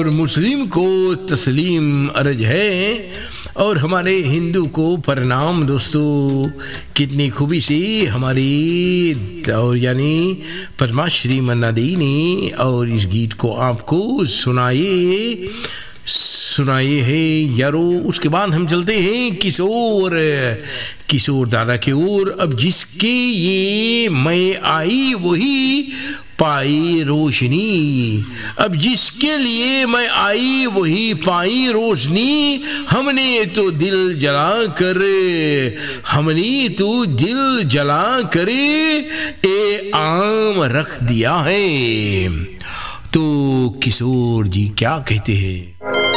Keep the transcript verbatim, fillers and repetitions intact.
और मुस्लिम को तस्लीम अर्ज है, और हमारे हिंदू को प्रणाम। दोस्तों, कितनी खूबी से हमारी और यानी पद्माश्री मन्ना दी ने और इस गीत को आपको सुनाए सुनाए हैं यारो। उसके बाद हम चलते हैं किशोर किशोर दादा की ओर। अब जिसके ये मैं आई वही पाई रोशनी, अब जिसके लिए मैं आई वही पाई रोशनी, हमने तो दिल जला कर हमने तो दिल जला कर ए आम रख दिया है। तो किशोर जी क्या कहते हैं?